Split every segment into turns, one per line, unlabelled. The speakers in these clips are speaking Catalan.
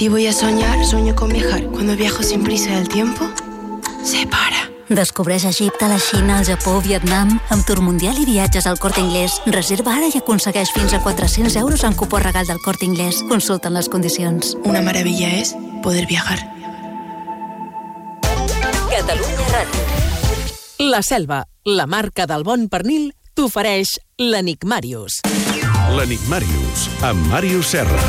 Si voy a soñar, sueño con viajar. Cuando viajo sin prisa el tiempo se para.
Descobreix Egipte, la Xina, el Japó, Vietnam. Amb Tour Mundial i viatges al Corte Inglés. Reserva ara i aconsegueix fins a 400 euros en cupó regal del Corte Inglés. Consulta les condicions.
Una maravilla es poder viajar.
Catalunya Ràdio.
La Selva, la marca del bon pernil, t'ofereix l'Enigmàrius.
L'Enigmàrius, amb Màrius Serra.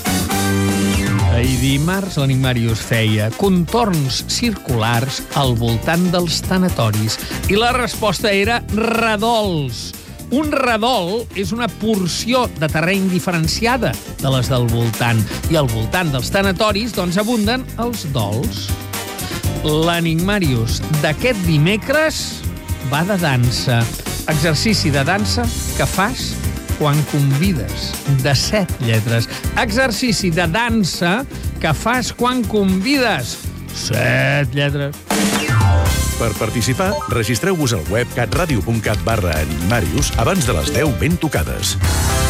Ahir dimarts l'Enigmàrius feia contorns circulars al voltant dels tanatoris i la resposta era redols. Un redol és una porció de terreny diferenciada de les del voltant i al voltant dels tanatoris doncs abunden els dols. L'Enigmàrius d'aquest dimecres va de dansa. Exercici de dansa que fas quan convides, de 7 lletres. Exercici de dansa que fas quan convides, 7 lletres.
Per participar, registreu-vos al web catradio.cat/enigmàrius abans de les 10 ben tocades.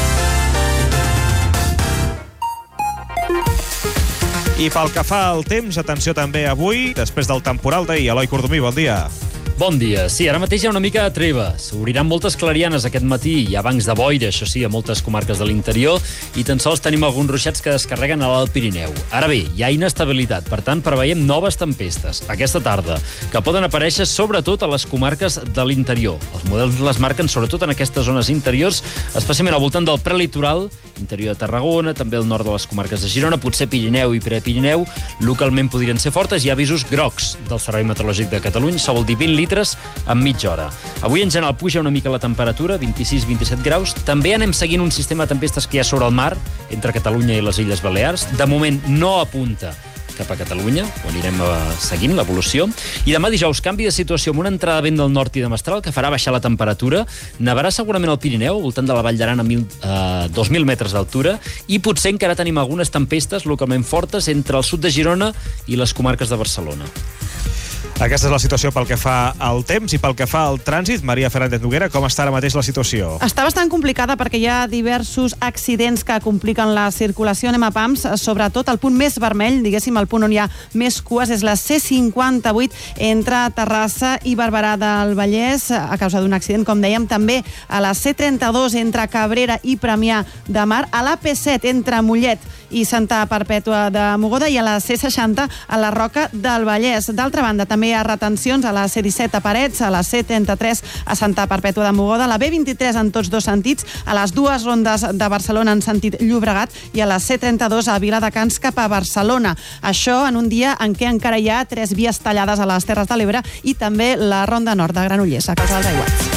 I pel que fa al temps, atenció també avui, després del temporal d'ahir. Eloi Cordomí, bon dia.
Bon dia. Sí, ara mateix hi ha una mica de treva. S'obriran moltes clarianes aquest matí. Hi ha bancs de boira, això sí, a moltes comarques de l'interior, i tan sols tenim alguns ruixats que descarreguen a l'Alt Pirineu. Ara bé, hi ha inestabilitat, per tant, preveiem noves tempestes aquesta tarda, que poden aparèixer sobretot a les comarques de l'interior. Els models les marquen sobretot en aquestes zones interiors, especialment al voltant del prelitoral, interior de Tarragona, també al nord de les comarques de Girona, potser Pirineu i Prepirineu, localment podrien ser fortes. Hi ha avisos grocs del Servei Meteorològic de Catalunya, això vol dir 20 litres en mitja hora. Avui en general puja una mica la temperatura, 26-27 graus. També anem seguint un sistema de tempestes que hi ha sobre el mar, entre Catalunya i les Illes Balears. De moment no apunta cap a Catalunya, on anirem seguint l'evolució. I demà dijous, canvi de situació amb una entrada de vent del nord i de mestral que farà baixar la temperatura. Nevarà segurament al Pirineu, al voltant de la Vall d'Aran a 2.000 metres d'altura, i potser encara tenim algunes tempestes localment fortes entre el sud de Girona i les comarques de Barcelona.
Aquesta és la situació pel que fa al temps i pel que fa al trànsit. Maria Fernández Noguera, com està ara mateix la situació?
Està bastant complicada perquè hi ha diversos accidents que compliquen la circulació. Anem a pams, sobretot el punt més vermell, diguéssim, el punt on hi ha més cues, és la C58 entre Terrassa i Barberà del Vallès, a causa d'un accident, com dèiem. També a la C32 entre Cabrera i Premià de Mar, a la P7 entre Mollet i Santa Perpètua de Mogoda i a la C60 a la Roca del Vallès. D'altra banda, també hi ha retencions a la C17 a Parets, a la C33 a Santa Perpètua de Mogoda, a la B23 en tots dos sentits, a les dues rondes de Barcelona en sentit Llobregat i a la C32 a Viladecans cap a Barcelona. Això en un dia en què encara hi ha 3 vies tallades a les Terres de l'Ebre i també la ronda nord de Granollers, a causa dels aiguats.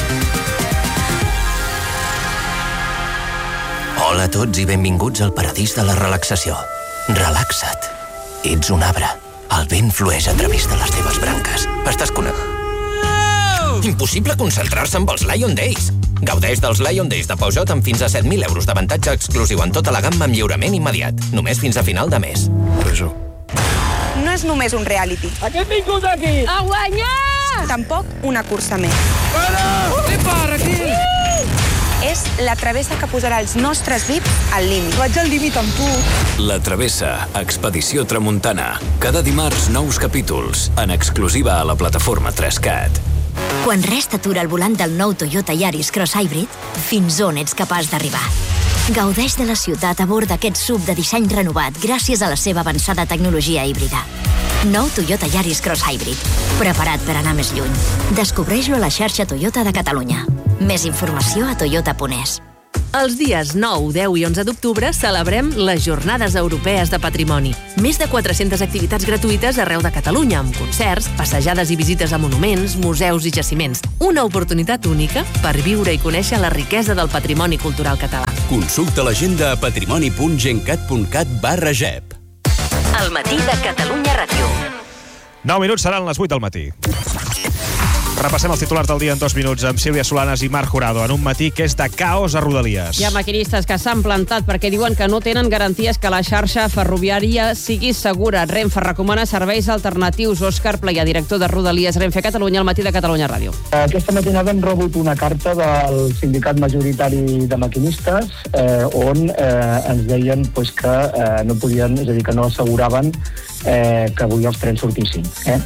Hola a tots i benvinguts al paradís de la relaxació. Relaxa't. Ets un arbre. El vent flueix a través de les teves branques. Estàs Impossible concentrar-se amb els Lion Days. Gaudeix dels Lion Days de Peugeot amb fins a 7.000 euros d'avantatge exclusiu en tota la gamma amb lliurament immediat. Només fins a final de mes.
Peugeot. No és només un reality.
A què hem vingut aquí?
A guanyar! Tampoc una cursa més.
Para! Què para aquí?
És la travessa que posarà els nostres VIPs al límit.
Vaig al límit amb tu.
La Travessa, Expedició Tramuntana. Cada dimarts, nous capítols, en exclusiva a la plataforma 3CAT.
Quan res t'atura al volant del nou Toyota Yaris Cross Hybrid, fins on ets capaç d'arribar? Gaudeix de la ciutat a bord d'aquest SUV de disseny renovat gràcies a la seva avançada tecnologia híbrida. Nou Toyota Yaris Cross Hybrid. Preparat per anar més lluny. Descobreix-lo a la xarxa Toyota de Catalunya. Més informació a toyota.es.
Els dies 9, 10 i 11 d'octubre celebrem les Jornades Europees de Patrimoni. Més de 400 activitats gratuïtes arreu de Catalunya, amb concerts, passejades i visites a monuments, museus i jaciments. Una oportunitat única per viure i conèixer la riquesa del patrimoni cultural català.
Consulta l'agenda a patrimoni.gencat.cat/GEP.
El matí de Catalunya Ràdio.
9 minuts seran les 8 del matí. Repassem els titulars del dia en 2 minuts amb Sílvia Solanas i Marc Jurado en un matí que és de caos a Rodalies.
Hi ha maquinistes que s'han plantat perquè diuen que no tenen garanties que la xarxa ferroviària sigui segura. Renfe recomana serveis alternatius. Òscar Playà, director de Rodalies Renfe Catalunya, al matí de Catalunya Ràdio.
Aquesta matinada hem rebut una carta del sindicat majoritari de maquinistes on ens deien que no podien, és a dir, que no asseguraven que avui els trens sortissin.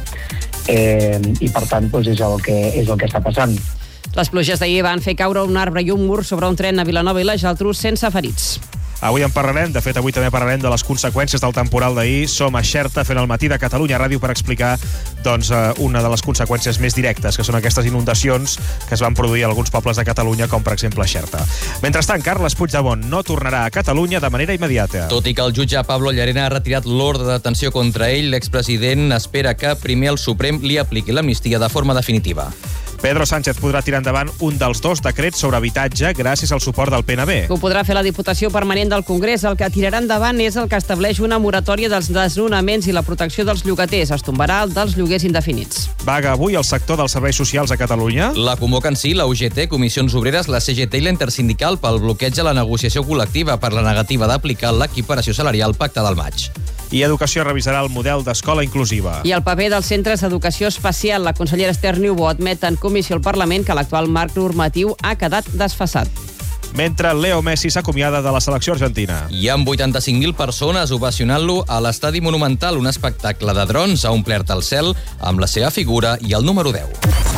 I per tant és el que està passant.
Les pluges d'ahir van fer caure un arbre i un mur sobre un tren a Vilanova i la Geltrú sense ferits.
Avui en parlarem, de fet avui també parlarem de les conseqüències del temporal d'ahir. Som a Xerta fent el matí de Catalunya Ràdio per explicar una de les conseqüències més directes, que són aquestes inundacions que es van produir a alguns pobles de Catalunya, com per exemple a Xerta. Mentrestant, Carles Puigdemont no tornarà a Catalunya de manera immediata.
Tot i que el jutge Pablo Llarena ha retirat l'ordre de detenció contra ell, l'expresident espera que primer el Suprem li apliqui l'amnistia de forma definitiva.
Pedro Sánchez podrà tirar endavant un dels 2 decrets sobre habitatge gràcies al suport del PNB.
Ho podrà fer la Diputació Permanent del Congrés. El que tirarà endavant és el que estableix una moratòria dels desnonaments i la protecció dels llogaters. Es tombarà el dels lloguers indefinits.
Vaga avui el sector dels serveis socials a Catalunya.
La convoquen la UGT, Comissions Obreres, la CGT i la Intersindical pel bloqueig a la negociació col·lectiva per la negativa d'aplicar l'equiparació salarial pacte del maig.
I Educació revisarà el model d'escola inclusiva.
I el paper dels centres d'educació especial. La consellera Esther Niubó admet en comissió al Parlament que l'actual marc normatiu ha quedat desfasat.
Mentre Leo Messi s'acomiada de la selecció argentina.
Hi ha 85.000 persones ovacionant-lo a l'Estadi Monumental. Un espectacle de drons ha omplert el cel amb la seva figura i el número 10.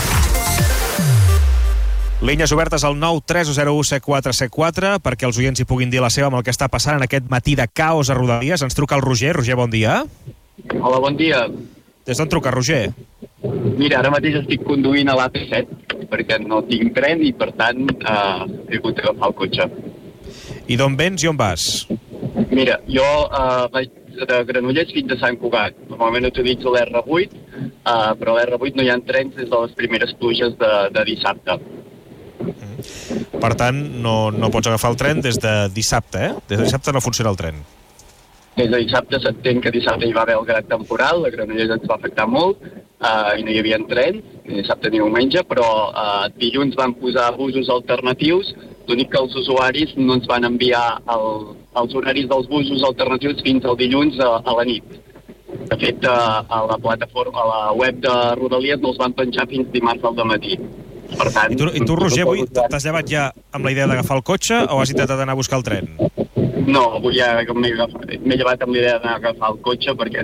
Línies obertes al 9-301-7474 perquè els oients hi puguin dir la seva amb el que està passant en aquest matí de caos a Rodalies. Ens truca el Roger. Roger, bon dia.
Hola, bon dia.
Des d'on truca, Roger?
Mira, ara mateix estic conduint a l'AP7 perquè no tinc tren i, per tant, he hagut d'agafar el cotxe.
I d'on vens i on vas?
Mira, jo vaig de Granollers fins a Sant Cugat. Normalment utilitzo l'R8, però a l'R8 no hi ha trens des de les primeres pluges de dissabte.
Per tant, no pots agafar el tren des de dissabte, eh? Des de dissabte no funciona el tren.
Des de dissabte s'entén que dissabte hi va haver el gran temporal, a Granollers ens va afectar molt, i no hi havia trens, ni dissabte ni diumenge, però dilluns van posar busos alternatius, l'únic que els usuaris no ens van enviar els horaris dels busos alternatius fins al dilluns a la nit. De fet, a la plataforma, a la web de Rodalies no els van penjar fins dimarts al dematí. Per tant,
I tu, Roger, avui t'has llevat ja amb la idea d'agafar el cotxe o has intentat anar a buscar el tren?
No, avui ja m'he llevat amb l'idea d'anar a agafar el cotxe perquè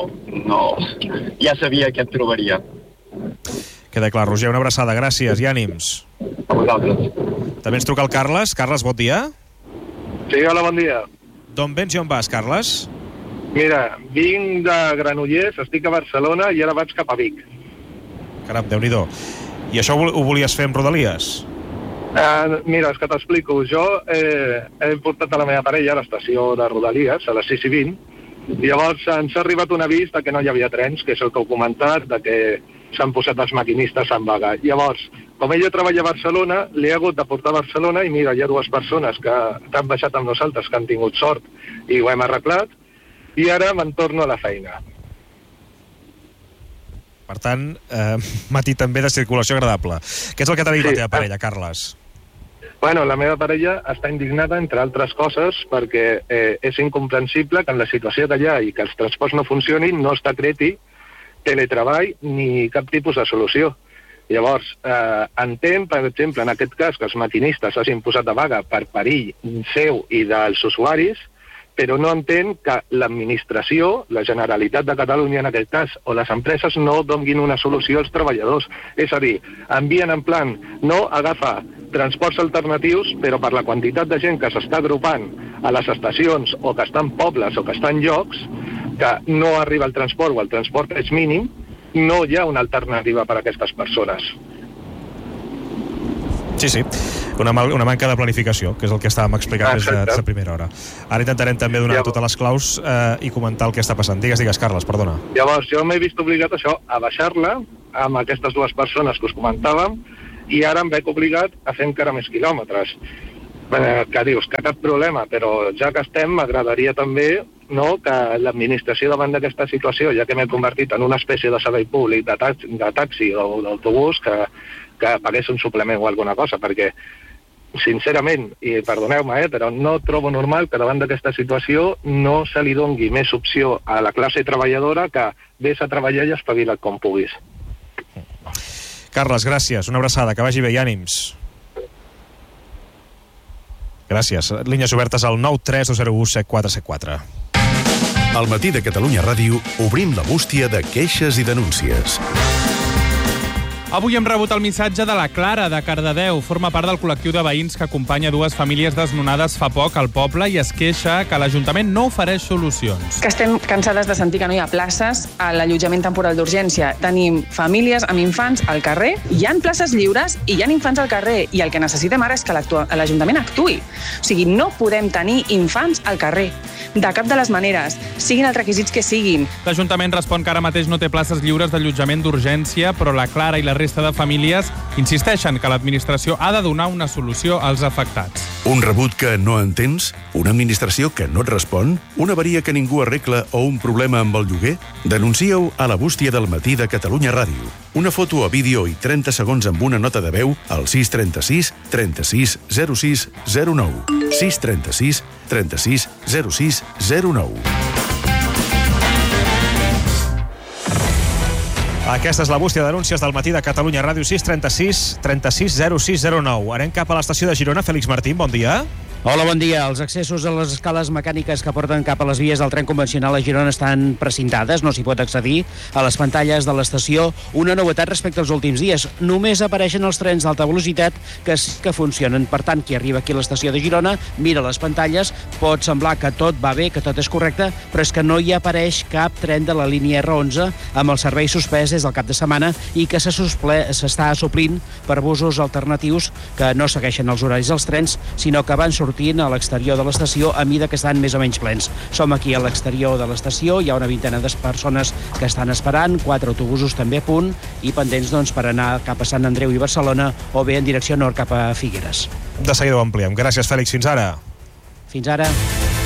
ja sabia què et trobaria.
Queda clar, Roger, una abraçada, gràcies i ànims.
A vosaltres.
També ens truca el Carles. Carles, bon dia.
Sí, hola, bon dia.
D'on vens i on vas, Carles?
Mira, vinc de Granollers, estic a Barcelona i ara vaig cap a Vic.
Caram, Déu-n'hi-do. I això ho volies fer amb Rodalies?
Mira, és que t'explico. Jo he portat a la meva parella a l'estació de Rodalies, a les 6:20, i llavors ens ha arribat un avís de que no hi havia trens, que és el que heu comentat, de que s'han posat els maquinistes en vaga. Llavors, com ella treballa a Barcelona, l'he hagut de portar a Barcelona i mira, hi ha 2 persones que han baixat amb nosaltres, que han tingut sort i ho hem arreglat, i ara me'n torno a la feina.
Per tant, matí també de circulació agradable. Què és el que t'ha dit la teva parella, Carles?
Bueno, la meva parella està indignada, entre altres coses, perquè és incomprensible que en la situació que hi ha i que els transports no funcionin no es decreti teletreball ni cap tipus de solució. Llavors, entén, per exemple, en aquest cas, que els maquinistes s'hagin posat a vaga per perill seu i dels usuaris, però no entén que l'administració, la Generalitat de Catalunya en aquest cas, o les empreses no donin una solució als treballadors. És a dir, envien en plan, no agafa transports alternatius, però per la quantitat de gent que s'està agrupant a les estacions o que està en pobles o que està en llocs, que no arriba el transport o el transport és mínim, no hi ha una alternativa per a aquestes persones.
Sí. Una manca de planificació, que és el que estàvem explicant des de primera hora. Ara intentarem també donar totes les claus i comentar el que està passant. Digues, Carles, perdona.
Llavors, jo m'he vist obligat a baixar-la amb aquestes 2 persones que us comentàvem i ara em veig obligat a fer encara més quilòmetres. que dius que cap problema, però ja que estem, m'agradaria també que l'administració davant d'aquesta situació, ja que m'he convertit en una espècie de servei públic de taxi o d'autobús, que pagués un suplement o alguna cosa, perquè sincerament, i perdoneu-me, però no trobo normal que davant d'aquesta situació no se li dongui més opció a la classe treballadora que vés a treballar i espavila't com puguis.
Carles, gràcies. Una abraçada, que vagi bé i ànims. Gràcies. Línies obertes al 932017474.
Al matí de Catalunya Ràdio obrim la bústia de queixes i denúncies.
Avui hem rebut el missatge de la Clara, de Cardedeu. Forma part del col·lectiu de veïns que acompanya dues famílies desnonades fa poc al poble i es queixa que l'Ajuntament no ofereix solucions.
Que estem cansades de sentir que no hi ha places a l'allotjament temporal d'urgència. Tenim famílies amb infants al carrer, hi ha places lliures i hi ha infants al carrer, i el que necessitem ara és que l'Ajuntament actuï. O sigui, no podem tenir infants al carrer, de cap de les maneres, siguin els requisits que siguin.
L'Ajuntament respon que ara mateix no té places lliures d'allotjament d'urgència, però la Clara i la resta de famílies insisteixen que l'administració ha de donar una solució als afectats.
Un rebut que no entens? Una administració que no et respon? Una avaria que ningú arregla o un problema amb el lloguer? Denuncia-ho a la bústia del matí de Catalunya Ràdio. Una foto a vídeo i 30 segons amb una nota de veu al 636 36 06 09. 636 36 06 09.
Aquesta és la bústia de denúncies del matí de Catalunya Ràdio. 636 36 06 09. Anem cap a l'estació de Girona. Fèlix Martín, bon dia.
Hola, bon dia. Els accessos a les escales mecàniques que porten cap a les vies del tren convencional a Girona estan precintades, no s'hi pot accedir. A les pantalles de l'estació, una novetat respecte als últims dies. Només apareixen els trens d'alta velocitat que funcionen. Per tant, qui arriba aquí a l'estació de Girona mira les pantalles, pot semblar que tot va bé, que tot és correcte, però és que no hi apareix cap tren de la línia R11 amb el servei suspès des del cap de setmana i que s'està suplint per busos alternatius que no segueixen els horaris dels trens, sinó que van sortint a l'exterior de l'estació a mida que estan més o menys plens. Som aquí a l'exterior de l'estació, hi ha una vintena de persones que estan esperant, 4 autobusos també a punt i pendents per anar cap a Sant Andreu i Barcelona o bé en direcció nord cap a Figueres.
De seguida ho ampliem. Gràcies, Fèlix. Fins ara.
Fins ara.